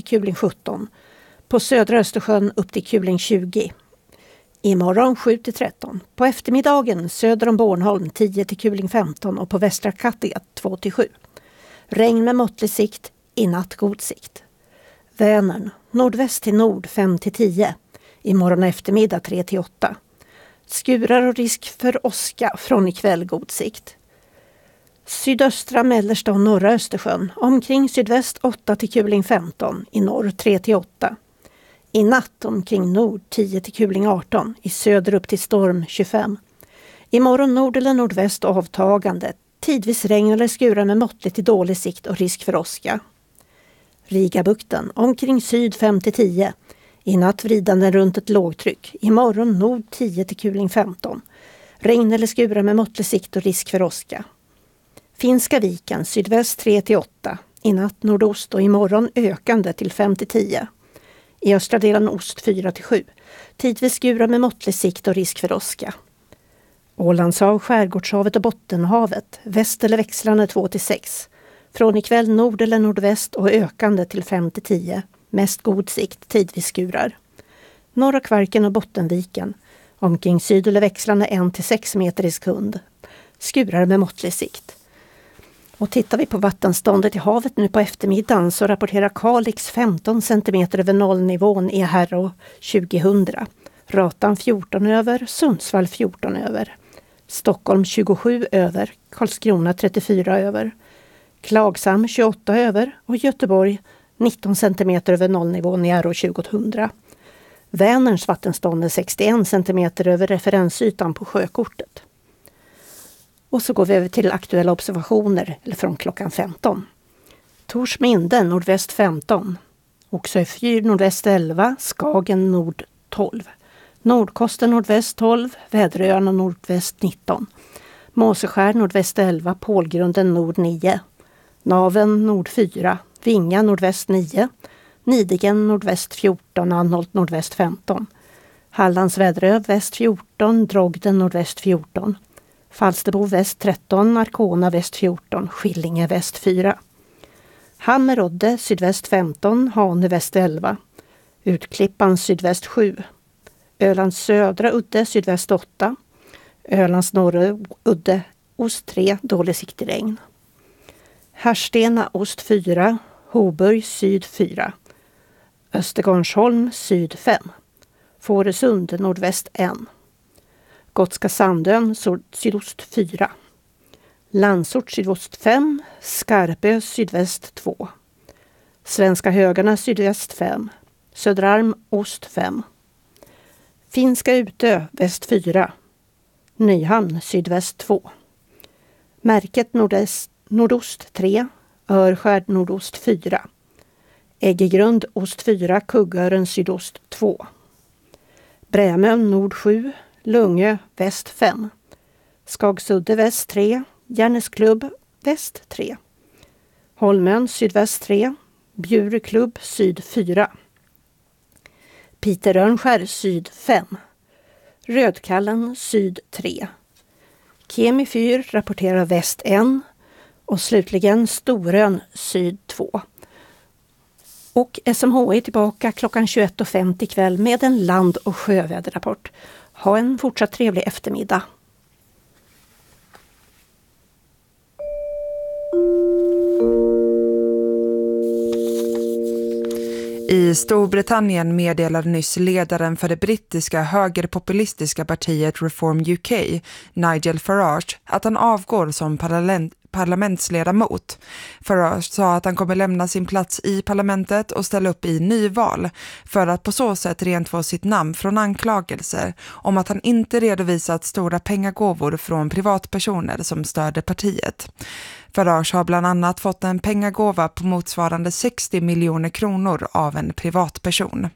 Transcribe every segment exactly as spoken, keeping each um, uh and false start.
kuling sjutton. På södra Östersjön upp till kuling tjugo. Imorgon sju till tretton. På eftermiddagen söder om Bornholm tio till kuling femton och på västra Kattegatt två till sju. Regn med måttlig sikt, i natt god sikt. Vänern, nordväst till nord fem till tio. Imorgon eftermiddag tre till åtta. Skurar och risk för åska från ikväll god sikt. Sydöstra, mellersta och norra Östersjön. Omkring sydväst åtta till kuling femton. I norr tre till åtta. I natt omkring nord tio till kuling arton. I söder upp till storm tjugofem. Imorgon nord eller nordväst avtagande. Tidvis regn eller skurar med måttligt till dålig sikt och risk för åska. Rigabukten omkring syd fem till tio. I natt vridande runt ett lågtryck. Imorgon nord tio till kuling femton. Regn eller skurar med måttlig sikt och risk för åska. Finska viken sydväst tre till åtta. I natt nordost och imorgon ökande till fem till tio. I östra delen ost fyra till sju. Tidvis skurar med måttlig sikt och risk för åska. Ålandshav, Skärgårdshavet och Bottenhavet. Väst eller växlande två till sex. Från ikväll nord eller nordväst och ökande till fem till tio. Mest god sikt, tidvis skurar. Norra Kvarken och Bottenviken. Omkring syd eller växlande en till sex meter i sekund. Skurar med måttlig sikt. Och tittar vi på vattenståndet i havet nu på eftermiddagen så rapporterar Kalix femton centimeter över nollnivån i Härå tjugohundra. Ratan fjorton över, Sundsvall fjorton över. Stockholm tjugosju över, Karlskrona trettiofyra över. Klagsam tjugoåtta över och Göteborg nitton centimeter över nollnivån i Härå tjugohundra. Vänerns vattenstånd är sextioen centimeter över referensytan på sjökortet. Och så går vi över till aktuella observationer eller från klockan femton. Torsminde nordväst femton. Oxöfyr nordväst elva, Skagen nord tolv. Nordkosten nordväst tolv, Väderöarna nordväst nitton. Måseskär nordväst elva, Pålgrunden nord nio. Naven nord fyra, Vinga nordväst nio. Nidingen nordväst fjorton, Anholt nordväst femton. Hallands Väderö väst fjorton, Drogden nordväst fjorton. Falsterbo väst tretton, Arkona väst fjorton, Skillinge väst fyra. Hammerodde sydväst femton, Hane väst elva. Utklippan sydväst sju. Ölands södra udde sydväst åtta. Ölands norra udde ost tre, dålig sikt i regn. Härstena ost fyra, Hoburg syd fyra. Östergarnsholm syd fem. Fårösund nordväst ett. Gotska Sandön sydost fyra. Landsort sydost fem. Skarpö sydväst två. Svenska Högarna sydväst fem. Söderarm ost fem. Finska Utö väst fyra. Nyhamn sydväst två. Märket nordest, nordost tre. Örskärd nordost fyra. Äggegrund ost fyra. Kuggören sydost två. Brämön nord sju. Lungö väst fem. Skagsudde väst tre. Järnesklubb väst tre. Holmön sydväst tre. Bjurklubb syd fyra. Piterörnskär syd fem. Rödkallen syd tre. Kemifyr rapporterar väst ett. Och slutligen Storön syd två. Och S M H är tillbaka klockan tjugoett och femtio kväll med en land- och sjöväderrapport. Ha en fortsatt trevlig eftermiddag. I Storbritannien meddelade nyss ledaren för det brittiska högerpopulistiska partiet Reform U K, Nigel Farage, att han avgår som parlament parlamentsledamot. Farage sa att han kommer lämna sin plats i parlamentet och ställa upp i nyval för att på så sätt rent få sitt namn från anklagelser om att han inte redovisat stora pengagåvor från privatpersoner som stödde partiet. Farage har bland annat fått en pengagåva på motsvarande sextio miljoner kronor av en privatperson.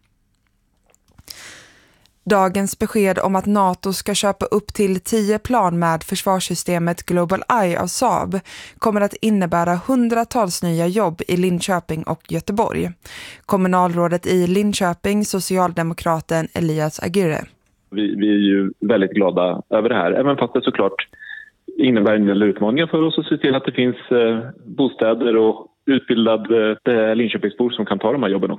Dagens besked om att NATO ska köpa upp till tio plan med försvarssystemet Global Eye av Saab kommer att innebära hundratals nya jobb i Linköping och Göteborg. Kommunalrådet i Linköping, socialdemokraten Elias Aguirre. Vi, vi är ju väldigt glada över det här, även fast det såklart innebär en del utmaningar för oss att se till att det finns eh, bostäder och utbildade eh, Linköpingsbor som kan ta de här jobben också.